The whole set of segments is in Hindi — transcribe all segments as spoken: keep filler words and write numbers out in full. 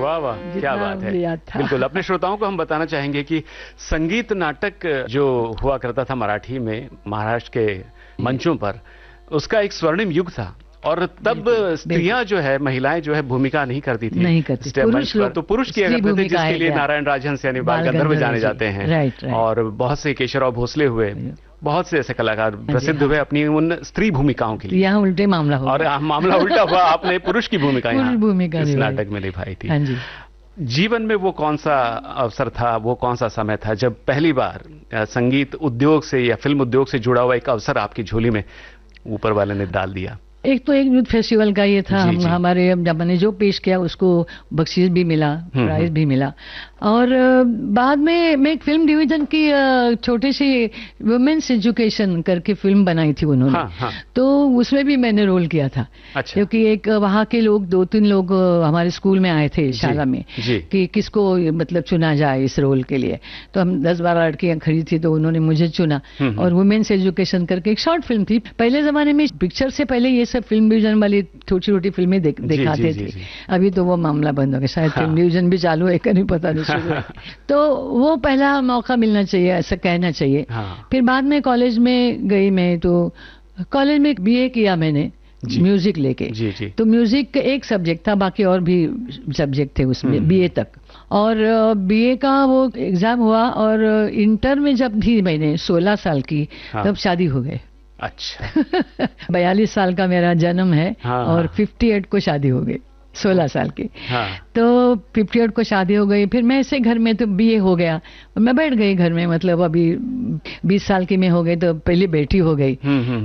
वाह वाह, क्या बात है। बिल्कुल, अपने श्रोताओं को हम बताना चाहेंगे कि संगीत नाटक जो हुआ करता था मराठी में महाराष्ट्र के मंचों पर, उसका एक स्वर्णिम युग था। और तब स्त्रियां जो है, महिलाएं जो है भूमिका नहीं करती थी, नहीं करती, पुरुष लोग, तो पुरुष किया करते थे, जिसके लिए नारायण राजहंस यानी बाल गंधर्व जाने जाते हैं। Right, right. और बहुत से केशवराव भोसले हुए, बहुत से ऐसे कलाकार प्रसिद्ध हुए अपनी उन स्त्री भूमिकाओं के लिए। यहाँ उल्टे मामला हुआ, और मामला उल्टा हुआ, आपने पुरुष की भूमिका यहाँ भूमिका इस नाटक में निभाई थी। हाँ जी। जीवन में वो कौन सा अवसर था, वो कौन सा समय था जब पहली बार संगीत उद्योग से या फिल्म उद्योग से जुड़ा हुआ एक अवसर आपकी झोली में ऊपर वाले ने डाल दिया? एक तो एक यूथ फेस्टिवल का ये था, हम हमारे जब मैंने जो पेश किया उसको बख्शीश भी मिला, प्राइज भी मिला। और बाद में मैं एक फिल्म डिवीजन की छोटी सी वुमेन्स एजुकेशन करके फिल्म बनाई थी उन्होंने। हाँ, हाँ। तो उसमें भी मैंने रोल किया था। अच्छा। क्योंकि एक वहाँ के लोग, दो तीन लोग हमारे स्कूल में आए थे शाला में कि किसको मतलब चुना जाए इस रोल के लिए। तो हम दस बारह लड़कियां खड़ी थी, तो उन्होंने मुझे चुना। और वुमेन्स एजुकेशन करके एक शॉर्ट फिल्म थी। पहले जमाने में पिक्चर से पहले ये सब फिल्म डिवीजन वाली छोटी छोटी फिल्में देख, दिखाते थे। अभी तो वो मामला बंद हो गया, शायद फिल्म डिवीजन भी चालू है कि नहीं पता नहीं। तो वो पहला मौका मिलना चाहिए, ऐसा कहना चाहिए। हाँ। फिर बाद में कॉलेज में गई मैं, तो कॉलेज में बीए किया मैंने म्यूजिक लेके। जी, जी। तो म्यूजिक एक सब्जेक्ट था, बाकी और भी सब्जेक्ट थे उसमें बीए तक। और बीए का वो एग्जाम हुआ, और इंटर में जब भी मैंने सोलह साल की, हाँ। तब शादी हो गई। अच्छा। बयालीस साल का मेरा जन्म है। हाँ। और अट्ठावन को शादी हो गई, सोलह साल की। हाँ। तो अट्ठावन को शादी हो गई। फिर मैं ऐसे घर में, तो बीए हो गया, मैं बैठ गई घर में। मतलब अभी बीस साल की मैं हो गई, तो पहली बेटी हो गई।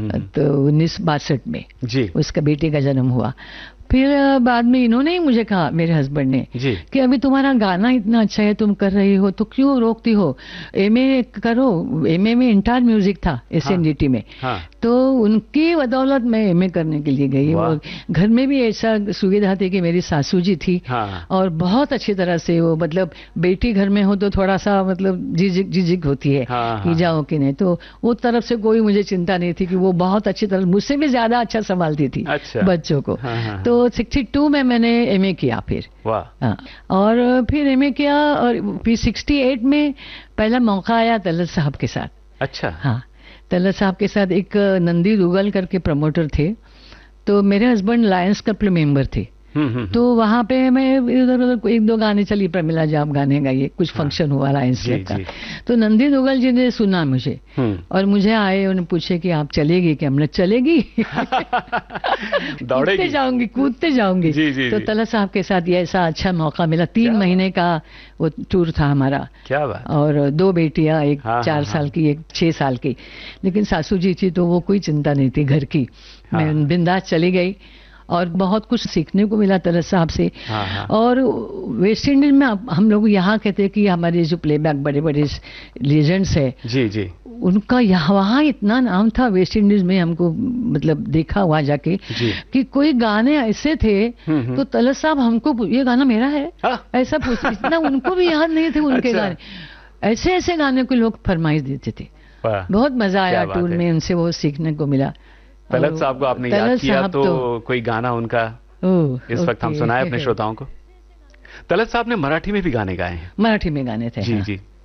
तो उन्नीस बासठ में जी उसका बेटी का जन्म हुआ। फिर बाद में इन्होंने ही मुझे कहा, मेरे हस्बैंड ने, कि अभी तुम्हारा गाना इतना अच्छा है, तुम कर रही हो, तो क्यों रोकती हो, एमए करो। एमए में इंटर म्यूजिक था एसएनडीटी में। हाँ। तो उनकी बदौलत मैं एमए करने के लिए गई। वो घर में भी ऐसा सुविधा थी कि मेरी सासू जी थी। हाँ। और बहुत अच्छी तरह से वो, मतलब बेटी घर में हो तो थोड़ा सा मतलब झिझक झिझक होती है। हाँ। कि जाओ कि नहीं, तो वो तरफ से कोई मुझे चिंता नहीं थी कि वो बहुत अच्छी तरह, मुझसे भी ज्यादा अच्छा संभालती थी। अच्छा। बच्चों को। हाँ। तो बासठ में मैंने एमए किया फिर। वाह। हाँ। और फिर एमए किया, और फिर अड़सठ में पहला मौका आया तलत साहब के साथ। अच्छा। हाँ, तलत साहब के साथ एक नंदी दुगल करके प्रमोटर थे, तो मेरे हस्बैंड लायंस क्लब के मेंबर थे। तो वहां पे मैं इधर उधर एक दो गाने चली, प्रमिला जी आप गाने गाइए, कुछ हाँ। फंक्शन हुआ लायंस क्लब का। तो नंदी दुगल जी ने सुना मुझे, और मुझे आए, उन्होंने पूछे कि आप चलेगी क्या? हमने चलेगी। दौड़ते जाऊंगी, कूदते जाऊंगी। जी, जी, तो तलत साहब के साथ ये ऐसा अच्छा मौका मिला। तीन महीने का वो टूर था हमारा। क्या बात। और दो बेटियां, एक हाँ, चार हाँ, साल की, एक छह साल की। लेकिन सासू जी थी, तो वो कोई चिंता नहीं थी घर की। हाँ। मैं बिंदास चली गई, और बहुत कुछ सीखने को मिला तलत साहब से। हाँ, हाँ। और वेस्ट इंडीज में हम लोग यहाँ कहते हैं कि हमारे जो प्लेबैक बड़े बड़े लेजेंड्स है, जी जी, उनका यहाँ वहाँ इतना नाम था वेस्ट इंडीज में, हमको मतलब देखा हुआ जाके कि कोई गाने ऐसे थे, तो तलत साहब हमको, ये गाना मेरा है, हाँ? ऐसा पूछ, इतना उनको भी याद नहीं थे उनके गाने। ऐसे ऐसे गाने को लोग फरमाइश देते थे। बहुत मजा आया टूर में, उनसे वो सीखने को मिला। तलत साहब को आपने याद किया, तो, तो कोई गाना उनका इस वक्त हम सुनाए अपने श्रोताओं को। तलत साहब ने मराठी में भी गाने गाए हैं। मराठी में गाने थे। जी हाँ। जी।